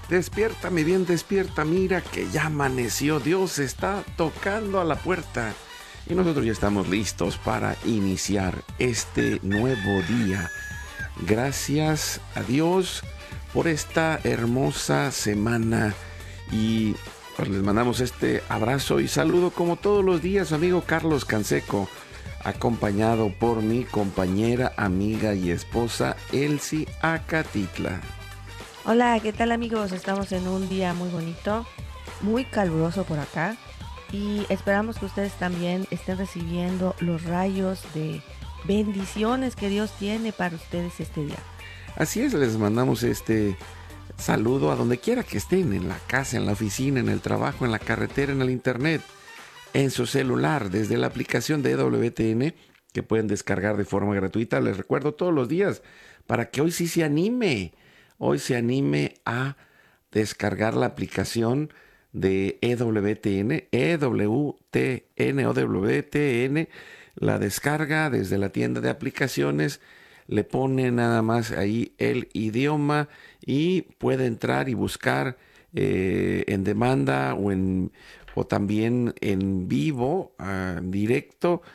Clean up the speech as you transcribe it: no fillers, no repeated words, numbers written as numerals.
Despierta, mi bien, despierta, mira que ya amaneció, Dios está tocando a la puerta y nosotros ya estamos listos para iniciar este nuevo día. Gracias a Dios por esta hermosa semana y pues les mandamos este abrazo y saludo como todos los días, amigo Carlos Canseco, acompañado por mi compañera, amiga y esposa Elsie Acatitla. Hola, ¿qué tal amigos? Estamos en un día muy bonito, muy caluroso por acá y esperamos que ustedes también estén recibiendo los rayos de bendiciones que Dios tiene para ustedes este día. Así es, les mandamos este saludo a donde quiera que estén, en la casa, en la oficina, en el trabajo, en la carretera, en el internet, en su celular, desde la aplicación de EWTN que pueden descargar de forma gratuita. Les recuerdo todos los días para que hoy sí hoy se anime a descargar la aplicación de EWTN, EWTN o WTN, la descarga desde la tienda de aplicaciones, le pone nada más ahí el idioma y puede entrar y buscar en demanda o también en vivo, directo,